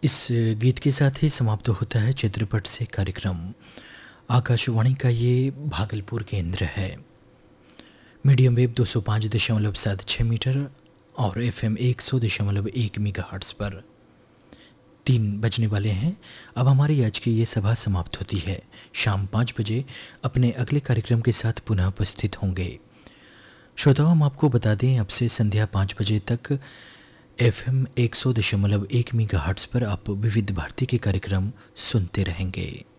इस गीत के साथ ही समाप्त होता है चित्रपट से कार्यक्रम। आकाशवाणी का ये भागलपुर केंद्र है। मीडियम वेव 205.76 मीटर और एफएम 100.1 मेगाहर्ट्ज़ पर 3 बजने वाले हैं। अब हमारी आज की ये सभा समाप्त होती है। शाम 5 बजे अपने अगले कार्यक्रम के साथ पुनः उपस्थित होंगे। श्रोताओं, हम आपको बता दें, अब से संध्या 5 बजे तक एफएम 100.1 मेगाहर्ट्ज़ पर आप विविध भारती के कार्यक्रम सुनते रहेंगे।